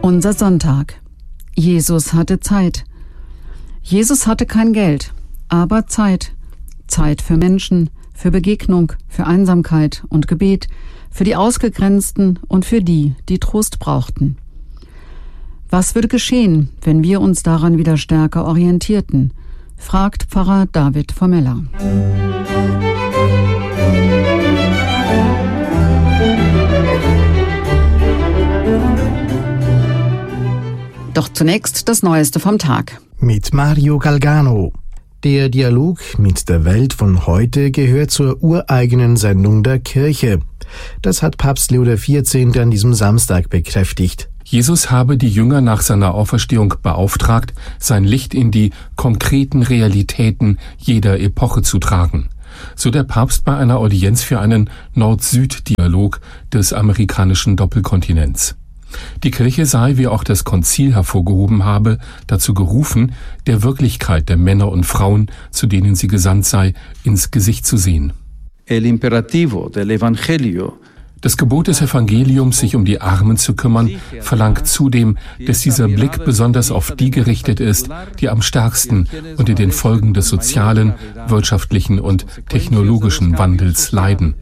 Unser Sonntag. Jesus hatte Zeit. Jesus hatte kein Geld, aber Zeit. Zeit für Menschen, für Begegnung, für Einsamkeit und Gebet, für die Ausgegrenzten und für die, die Trost brauchten. Was würde geschehen, wenn wir uns daran wieder stärker orientierten? Fragt Pfarrer David Formella. Doch zunächst das Neueste vom Tag. Mit Mario Galgano. Der Dialog mit der Welt von heute gehört zur ureigenen Sendung der Kirche. Das hat Papst Leo XIV. An diesem Samstag bekräftigt. Jesus habe die Jünger nach seiner Auferstehung beauftragt, sein Licht in die konkreten Realitäten jeder Epoche zu tragen. So der Papst bei einer Audienz für einen Nord-Süd-Dialog des amerikanischen Doppelkontinents. Die Kirche sei, wie auch das Konzil hervorgehoben habe, dazu gerufen, der Wirklichkeit der Männer und Frauen, zu denen sie gesandt sei, ins Gesicht zu sehen. Das Gebot des Evangeliums, sich um die Armen zu kümmern, verlangt zudem, dass dieser Blick besonders auf die gerichtet ist, die am stärksten unter den Folgen des sozialen, wirtschaftlichen und technologischen Wandels leiden.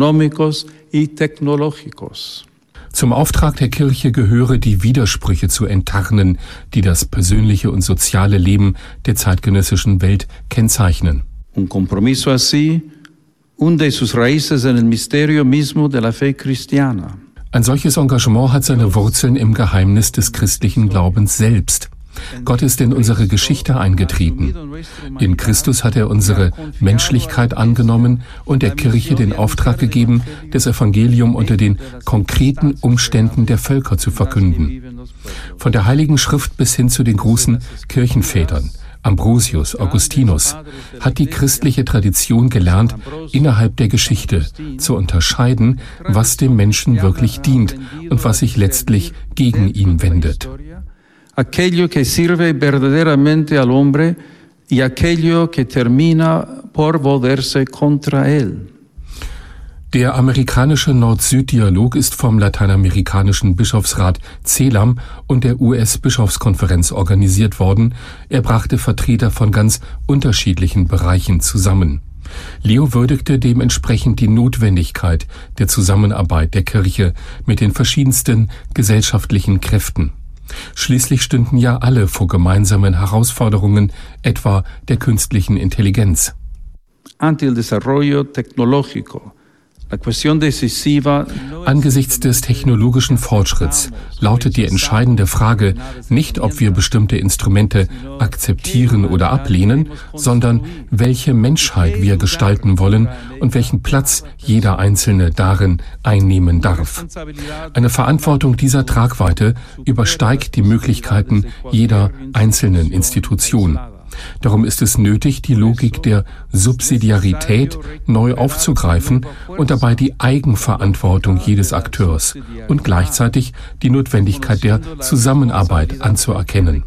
Zum Auftrag der Kirche gehöre, die Widersprüche zu enttarnen, die das persönliche und soziale Leben der zeitgenössischen Welt kennzeichnen. Un compromiso así hunde sus raíces en el misterio mismo de la fe cristiana. Ein solches Engagement hat seine Wurzeln im Geheimnis des christlichen Glaubens selbst. Gott ist in unsere Geschichte eingetreten. In Christus hat er unsere Menschlichkeit angenommen und der Kirche den Auftrag gegeben, das Evangelium unter den konkreten Umständen der Völker zu verkünden. Von der Heiligen Schrift bis hin zu den großen Kirchenvätern, Ambrosius, Augustinus, hat die christliche Tradition gelernt, innerhalb der Geschichte zu unterscheiden, was dem Menschen wirklich dient und was sich letztlich gegen ihn wendet. Aquello que sirve verdaderamente al hombre y aquello que termina por volverse contra él. Der amerikanische Nord-Süd-Dialog ist vom lateinamerikanischen Bischofsrat CELAM und der US-Bischofskonferenz organisiert worden. Er brachte Vertreter von ganz unterschiedlichen Bereichen zusammen. Leo würdigte dementsprechend die Notwendigkeit der Zusammenarbeit der Kirche mit den verschiedensten gesellschaftlichen Kräften. Schließlich stünden ja alle vor gemeinsamen Herausforderungen, etwa der künstlichen Intelligenz. Ante el desarrollo tecnológico. Angesichts des technologischen Fortschritts lautet die entscheidende Frage nicht, ob wir bestimmte Instrumente akzeptieren oder ablehnen, sondern welche Menschheit wir gestalten wollen und welchen Platz jeder Einzelne darin einnehmen darf. Eine Verantwortung dieser Tragweite übersteigt die Möglichkeiten jeder einzelnen Institution. Darum ist es nötig, die Logik der Subsidiarität neu aufzugreifen und dabei die Eigenverantwortung jedes Akteurs und gleichzeitig die Notwendigkeit der Zusammenarbeit anzuerkennen.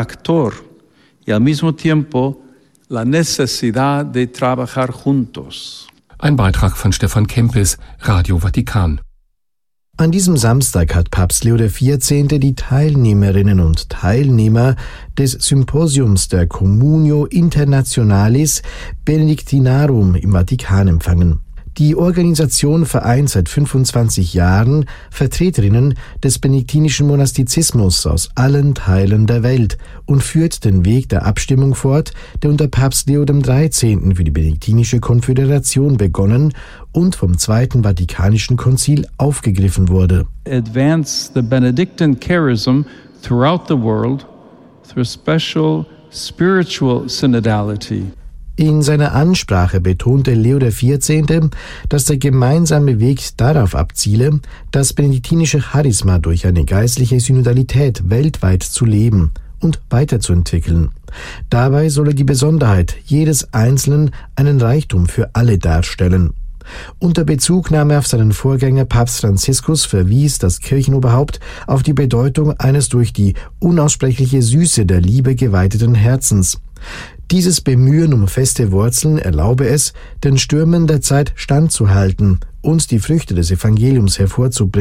Ein Beitrag von Stefan Kempis, Radio Vatikan. An diesem Samstag hat Papst Leo XIV. Die Teilnehmerinnen und Teilnehmer des Symposiums der Communio Internationalis Benedictinarum im Vatikan empfangen. Die Organisation vereint seit 25 Jahren Vertreterinnen des benediktinischen Monastizismus aus allen Teilen der Welt und führt den Weg der Abstimmung fort, der unter Papst Leo XIII. Für die Benediktinische Konföderation begonnen und vom Zweiten Vatikanischen Konzil aufgegriffen wurde. Advance the Benedictine charism throughout the world through special spiritual synodality. In seiner Ansprache betonte Leo XIV., dass der gemeinsame Weg darauf abziele, das benediktinische Charisma durch eine geistliche Synodalität weltweit zu leben und weiterzuentwickeln. Dabei solle die Besonderheit jedes Einzelnen einen Reichtum für alle darstellen. Unter Bezugnahme auf seinen Vorgänger Papst Franziskus verwies das Kirchenoberhaupt auf die Bedeutung eines durch die unaussprechliche Süße der Liebe geweiteten Herzens. Dieses Bemühen um feste Wurzeln erlaube es, den Stürmen der Zeit standzuhalten und die Früchte des Evangeliums hervorzubringen.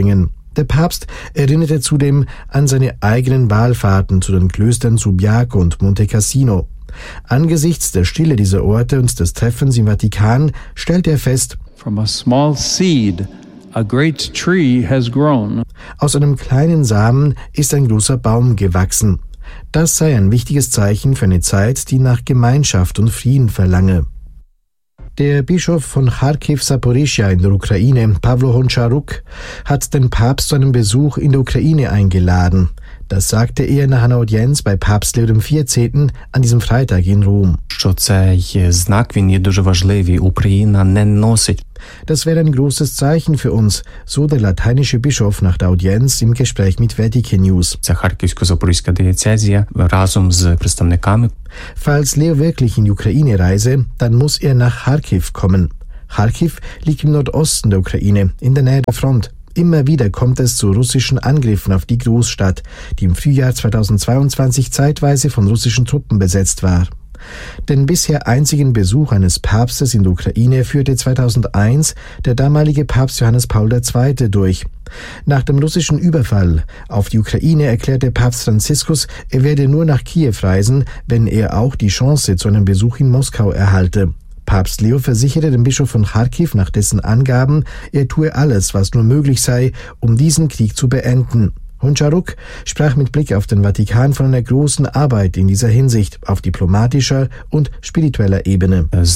Der Papst erinnerte zudem an seine eigenen Wallfahrten zu den Klöstern Subiaco und Monte Cassino. Angesichts der Stille dieser Orte und des Treffens im Vatikan stellte er fest: From a small seed, a great tree has grown. Aus einem kleinen Samen ist ein großer Baum gewachsen. Das sei ein wichtiges Zeichen für eine Zeit, die nach Gemeinschaft und Frieden verlange. Der Bischof von Charkiw-Saporischschja in der Ukraine, Pawlo Honcharuk, hat den Papst zu einem Besuch in der Ukraine eingeladen. Das sagte er nach einer Audienz bei Papst Leo XIV. An diesem Freitag in Rom. Das wäre ein großes Zeichen für uns, so der lateinische Bischof nach der Audienz im Gespräch mit Vatican News. Falls Leo wirklich in die Ukraine reise, dann muss er nach Charkiw kommen. Charkiw liegt im Nordosten der Ukraine, in der Nähe der Front. Immer wieder kommt es zu russischen Angriffen auf die Großstadt, die im Frühjahr 2022 zeitweise von russischen Truppen besetzt war. Den bisher einzigen Besuch eines Papstes in der Ukraine führte 2001 der damalige Papst Johannes Paul II. Durch. Nach dem russischen Überfall auf die Ukraine erklärte Papst Franziskus, er werde nur nach Kiew reisen, wenn er auch die Chance zu einem Besuch in Moskau erhalte. Papst Leo versicherte dem Bischof von Charkiw nach dessen Angaben, er tue alles, was nur möglich sei, um diesen Krieg zu beenden. Honcharuk sprach mit Blick auf den Vatikan von einer großen Arbeit in dieser Hinsicht auf diplomatischer und spiritueller Ebene. Das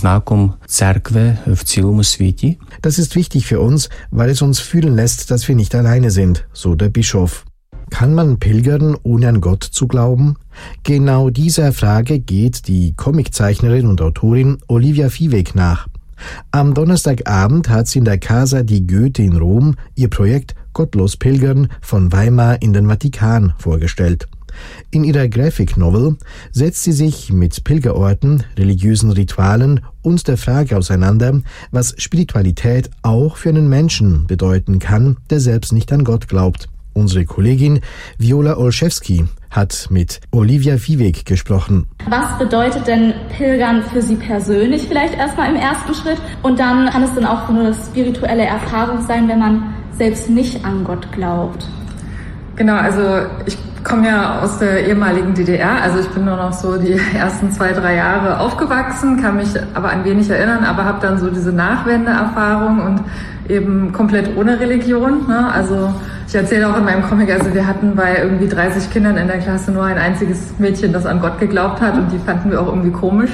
ist wichtig für uns, weil es uns fühlen lässt, dass wir nicht alleine sind, so der Bischof. Kann man pilgern, ohne an Gott zu glauben? Genau dieser Frage geht die Comiczeichnerin und Autorin Olivia Viehweg nach. Am Donnerstagabend hat sie in der Casa di Goethe in Rom ihr Projekt Gottlos Pilgern von Weimar in den Vatikan vorgestellt. In ihrer Graphic Novel setzt sie sich mit Pilgerorten, religiösen Ritualen und der Frage auseinander, was Spiritualität auch für einen Menschen bedeuten kann, der selbst nicht an Gott glaubt. Unsere Kollegin Viola Olszewski hat mit Olivia Viehweg gesprochen. Was bedeutet denn Pilgern für Sie persönlich vielleicht erstmal im ersten Schritt? Und dann kann es dann auch nur eine spirituelle Erfahrung sein, wenn man selbst nicht an Gott glaubt. Genau, also ich komme ja aus der ehemaligen DDR, also ich bin nur noch so die ersten 2-3 Jahre aufgewachsen, kann mich aber ein wenig erinnern, aber habe dann so diese Nachwendeerfahrung und eben komplett ohne Religion, ne? Also ich erzähle auch in meinem Comic, also wir hatten bei irgendwie 30 Kindern in der Klasse nur ein einziges Mädchen, das an Gott geglaubt hat und die fanden wir auch irgendwie komisch.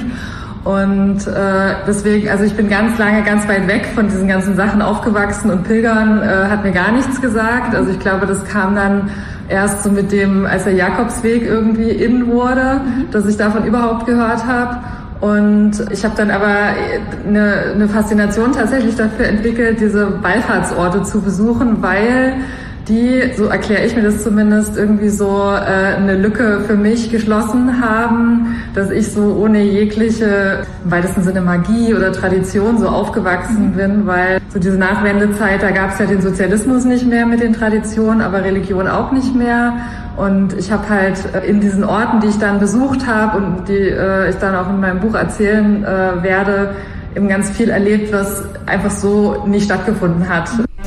Und deswegen, also ich bin ganz lange ganz weit weg von diesen ganzen Sachen aufgewachsen und Pilgern hat mir gar nichts gesagt. Also ich glaube, das kam dann erst so mit dem, als der Jakobsweg irgendwie in wurde, dass ich davon überhaupt gehört habe. Und ich habe dann aber eine Faszination tatsächlich dafür entwickelt, diese Wallfahrtsorte zu besuchen, weil die, so erkläre ich mir das zumindest, irgendwie so eine Lücke für mich geschlossen haben, dass ich so ohne jegliche, im weitesten Sinne Magie oder Tradition so aufgewachsen bin, weil so diese Nachwendezeit, da gab es ja den Sozialismus nicht mehr mit den Traditionen, aber Religion auch nicht mehr. Und ich habe halt in diesen Orten, die ich dann besucht habe und die ich dann auch in meinem Buch erzählen werde, eben ganz viel erlebt, was einfach so nie stattgefunden hat.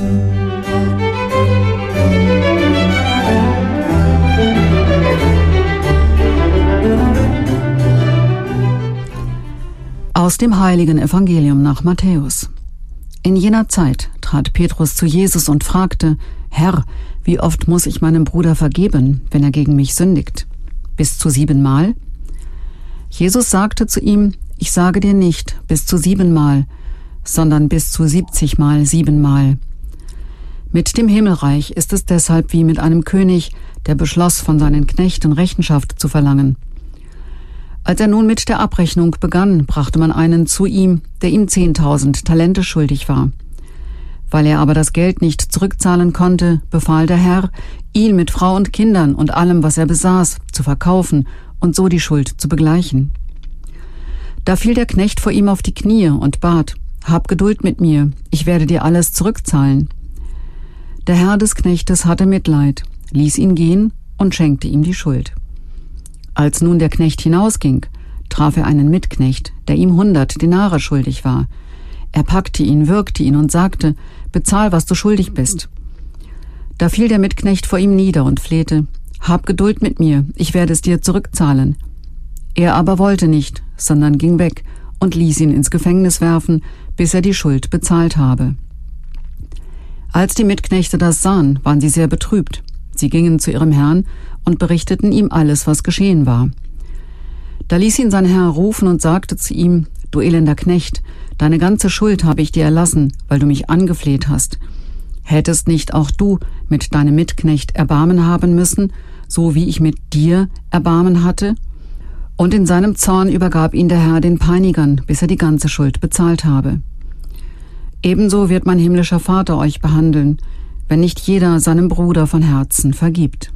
Aus dem heiligen Evangelium nach Matthäus. In jener Zeit trat Petrus zu Jesus und fragte: Herr, wie oft muss ich meinem Bruder vergeben, wenn er gegen mich sündigt? Bis zu 7-mal? Jesus sagte zu ihm: Ich sage dir nicht bis zu 7-mal, sondern bis zu 70-mal 7-mal. Mit dem Himmelreich ist es deshalb wie mit einem König, der beschloss, von seinen Knechten Rechenschaft zu verlangen. Als er nun mit der Abrechnung begann, brachte man einen zu ihm, der ihm 10.000 Talente schuldig war. Weil er aber das Geld nicht zurückzahlen konnte, befahl der Herr, ihn mit Frau und Kindern und allem, was er besaß, zu verkaufen und so die Schuld zu begleichen. Da fiel der Knecht vor ihm auf die Knie und bat: Hab Geduld mit mir, ich werde dir alles zurückzahlen. Der Herr des Knechtes hatte Mitleid, ließ ihn gehen und schenkte ihm die Schuld. Als nun der Knecht hinausging, traf er einen Mitknecht, der ihm 100 Denare schuldig war. Er packte ihn, würgte ihn und sagte: Bezahl, was du schuldig bist. Da fiel der Mitknecht vor ihm nieder und flehte: »Hab Geduld mit mir, ich werde es dir zurückzahlen.« Er aber wollte nicht, sondern ging weg und ließ ihn ins Gefängnis werfen, bis er die Schuld bezahlt habe. Als die Mitknechte das sahen, waren sie sehr betrübt. Sie gingen zu ihrem Herrn und berichteten ihm alles, was geschehen war. Da ließ ihn sein Herr rufen und sagte zu ihm: »Du elender Knecht, deine ganze Schuld habe ich dir erlassen, weil du mich angefleht hast. Hättest nicht auch du mit deinem Mitknecht Erbarmen haben müssen, so wie ich mit dir Erbarmen hatte?« Und in seinem Zorn übergab ihn der Herr den Peinigern, bis er die ganze Schuld bezahlt habe. Ebenso wird mein himmlischer Vater euch behandeln, wenn nicht jeder seinem Bruder von Herzen vergibt.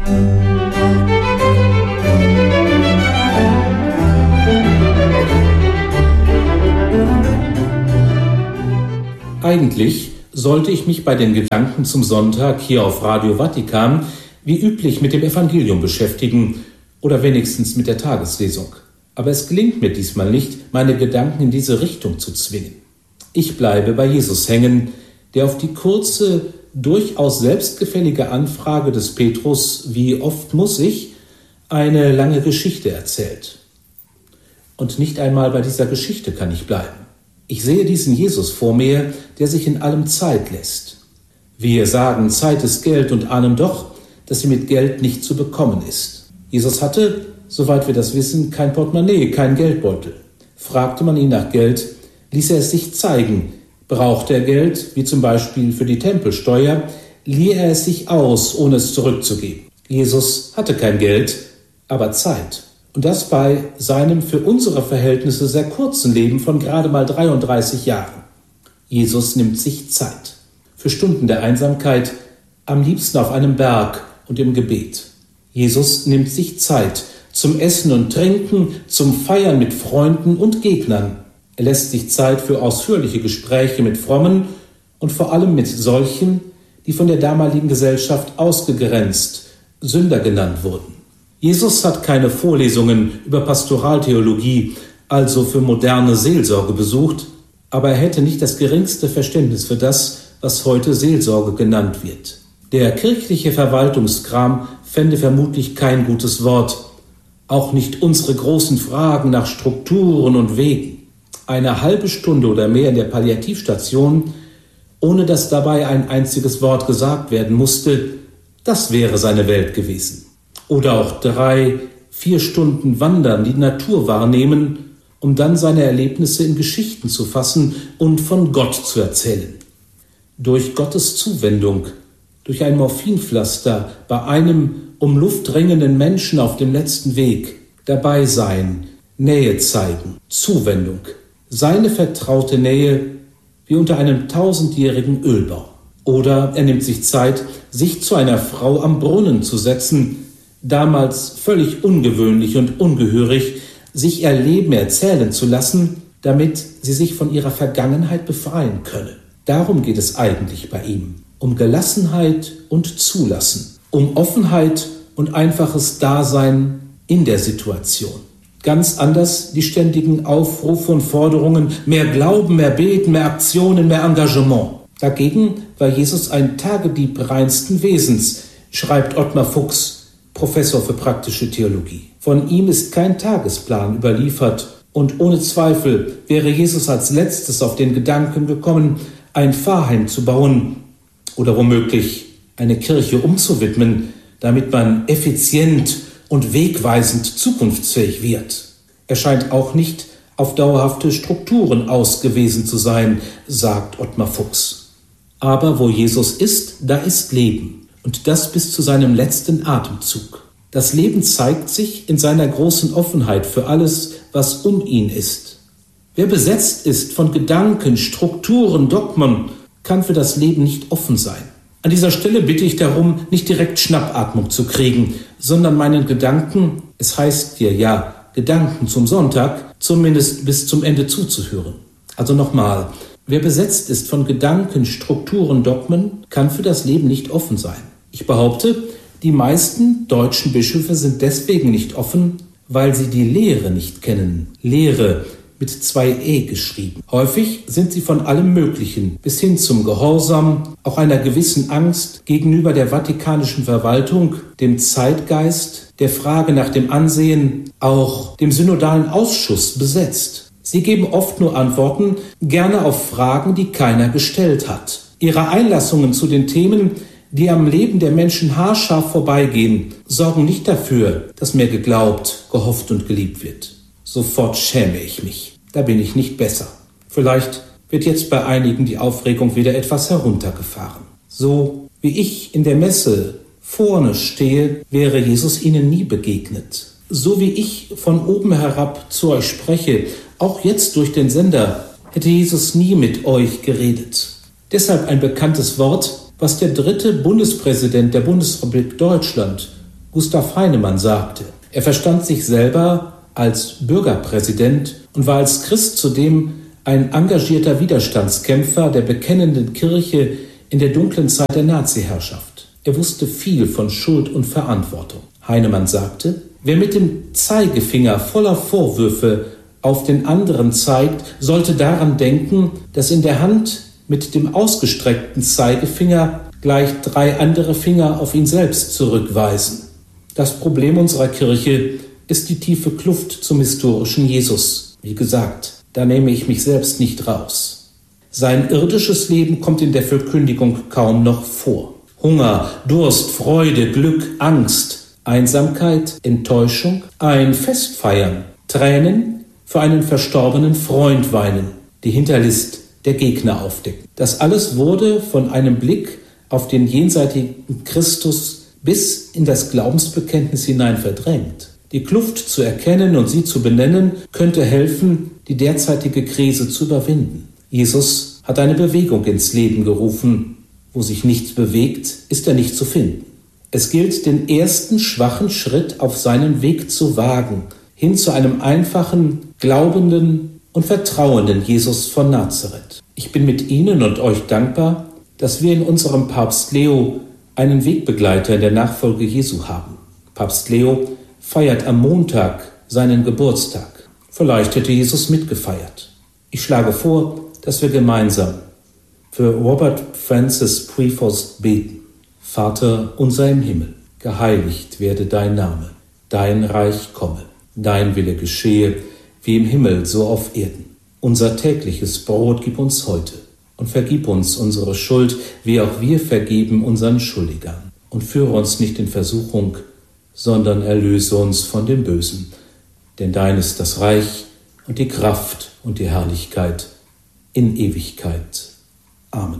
Eigentlich sollte ich mich bei den Gedanken zum Sonntag hier auf Radio Vatikan wie üblich mit dem Evangelium beschäftigen oder wenigstens mit der Tageslesung. Aber es gelingt mir diesmal nicht, meine Gedanken in diese Richtung zu zwingen. Ich bleibe bei Jesus hängen, der auf die kurze, durchaus selbstgefällige Anfrage des Petrus, wie oft muss ich, eine lange Geschichte erzählt. Und nicht einmal bei dieser Geschichte kann ich bleiben. Ich sehe diesen Jesus vor mir, der sich in allem Zeit lässt. Wir sagen, Zeit ist Geld und ahnen doch, dass sie mit Geld nicht zu bekommen ist. Jesus hatte, soweit wir das wissen, kein Portemonnaie, kein Geldbeutel. Fragte man ihn nach Geld, ließ er es sich zeigen. Brauchte er Geld, wie zum Beispiel für die Tempelsteuer, lieh er es sich aus, ohne es zurückzugeben. Jesus hatte kein Geld, aber Zeit. Und das bei seinem für unsere Verhältnisse sehr kurzen Leben von gerade mal 33 Jahren. Jesus nimmt sich Zeit. Für Stunden der Einsamkeit, am liebsten auf einem Berg und im Gebet. Jesus nimmt sich Zeit zum Essen und Trinken, zum Feiern mit Freunden und Gegnern. Er lässt sich Zeit für ausführliche Gespräche mit Frommen und vor allem mit solchen, die von der damaligen Gesellschaft ausgegrenzt, Sünder genannt wurden. Jesus hat keine Vorlesungen über Pastoraltheologie, also für moderne Seelsorge besucht, aber er hätte nicht das geringste Verständnis für das, was heute Seelsorge genannt wird. Der kirchliche Verwaltungskram fände vermutlich kein gutes Wort, auch nicht unsere großen Fragen nach Strukturen und Wegen. Eine halbe Stunde oder mehr in der Palliativstation, ohne dass dabei ein einziges Wort gesagt werden musste, das wäre seine Welt gewesen. Oder auch 3-4 Stunden wandern, die Natur wahrnehmen, um dann seine Erlebnisse in Geschichten zu fassen und von Gott zu erzählen. Durch Gottes Zuwendung, durch ein Morphinpflaster bei einem um Luft ringenden Menschen auf dem letzten Weg, dabei sein, Nähe zeigen, Zuwendung, seine vertraute Nähe wie unter einem 1000-jährigen Ölbau. Oder er nimmt sich Zeit, sich zu einer Frau am Brunnen zu setzen, damals völlig ungewöhnlich und ungehörig, sich ihr Leben erzählen zu lassen, damit sie sich von ihrer Vergangenheit befreien könne. Darum geht es eigentlich bei ihm. Um Gelassenheit und Zulassen, um Offenheit und einfaches Dasein in der Situation. Ganz anders die ständigen Aufrufe und Forderungen, mehr Glauben, mehr Beten, mehr Aktionen, mehr Engagement. Dagegen war Jesus ein Tagedieb reinsten Wesens, schreibt Ottmar Fuchs, Professor für praktische Theologie. Von ihm ist kein Tagesplan überliefert und ohne Zweifel wäre Jesus als letztes auf den Gedanken gekommen, ein Pfarrheim zu bauen oder womöglich eine Kirche umzuwidmen, damit man effizient und wegweisend zukunftsfähig wird. Er scheint auch nicht auf dauerhafte Strukturen ausgewiesen zu sein, sagt Ottmar Fuchs. Aber wo Jesus ist, da ist Leben. Und das bis zu seinem letzten Atemzug. Das Leben zeigt sich in seiner großen Offenheit für alles, was um ihn ist. Wer besetzt ist von Gedanken, Strukturen, Dogmen, kann für das Leben nicht offen sein. An dieser Stelle bitte ich darum, nicht direkt Schnappatmung zu kriegen, sondern meinen Gedanken, es heißt hier ja Gedanken zum Sonntag, zumindest bis zum Ende zuzuhören. Also nochmal, wer besetzt ist von Gedanken, Strukturen, Dogmen, kann für das Leben nicht offen sein. Ich behaupte, die meisten deutschen Bischöfe sind deswegen nicht offen, weil sie die Lehre nicht kennen. Lehre, mit 2 E geschrieben. Häufig sind sie von allem Möglichen bis hin zum Gehorsam, auch einer gewissen Angst gegenüber der vatikanischen Verwaltung, dem Zeitgeist, der Frage nach dem Ansehen, auch dem synodalen Ausschuss besetzt. Sie geben oft nur Antworten, gerne auf Fragen, die keiner gestellt hat. Ihre Einlassungen zu den Themen, die am Leben der Menschen haarscharf vorbeigehen, sorgen nicht dafür, dass mehr geglaubt, gehofft und geliebt wird. Sofort schäme ich mich. Da bin ich nicht besser. Vielleicht wird jetzt bei einigen die Aufregung wieder etwas heruntergefahren. So wie ich in der Messe vorne stehe, wäre Jesus ihnen nie begegnet. So wie ich von oben herab zu euch spreche, auch jetzt durch den Sender, hätte Jesus nie mit euch geredet. Deshalb ein bekanntes Wort, was der 3. Bundespräsident der Bundesrepublik Deutschland, Gustav Heinemann, sagte. Er verstand sich selber als Bürgerpräsident und war als Christ zudem ein engagierter Widerstandskämpfer der bekennenden Kirche in der dunklen Zeit der Nazi-Herrschaft. Er wusste viel von Schuld und Verantwortung. Heinemann sagte, wer mit dem Zeigefinger voller Vorwürfe auf den anderen zeigt, sollte daran denken, dass in der Hand mit dem ausgestreckten Zeigefinger gleich 3 andere Finger auf ihn selbst zurückweisen. Das Problem unserer Kirche ist die tiefe Kluft zum historischen Jesus. Wie gesagt, da nehme ich mich selbst nicht raus. Sein irdisches Leben kommt in der Verkündigung kaum noch vor. Hunger, Durst, Freude, Glück, Angst, Einsamkeit, Enttäuschung, ein Fest feiern, Tränen, für einen verstorbenen Freund weinen, die Hinterlist der Gegner aufdecken. Das alles wurde von einem Blick auf den jenseitigen Christus bis in das Glaubensbekenntnis hinein verdrängt. Die Kluft zu erkennen und sie zu benennen, könnte helfen, die derzeitige Krise zu überwinden. Jesus hat eine Bewegung ins Leben gerufen. Wo sich nichts bewegt, ist er nicht zu finden. Es gilt, den ersten schwachen Schritt auf seinen Weg zu wagen, hin zu einem einfachen, glaubenden und vertrauenden Jesus von Nazareth. Ich bin mit Ihnen und euch dankbar, dass wir in unserem Papst Leo einen Wegbegleiter in der Nachfolge Jesu haben. Papst Leo feiert am Montag seinen Geburtstag. Vielleicht hätte Jesus mitgefeiert. Ich schlage vor, dass wir gemeinsam für Robert Francis Prevost beten. Vater unser im Himmel, geheiligt werde dein Name, dein Reich komme, dein Wille geschehe, wie im Himmel so auf Erden. Unser tägliches Brot gib uns heute und vergib uns unsere Schuld, wie auch wir vergeben unseren Schuldigern. Und führe uns nicht in Versuchung, sondern erlöse uns von dem Bösen. Denn dein ist das Reich und die Kraft und die Herrlichkeit in Ewigkeit. Amen.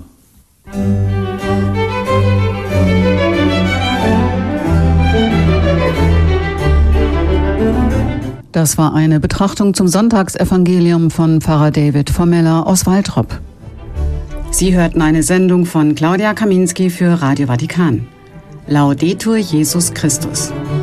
Das war eine Betrachtung zum Sonntagsevangelium von Pfarrer David Formeller aus Waltrop. Sie hörten eine Sendung von Claudia Kaminski für Radio Vatikan. Laudetur Jesus Christus.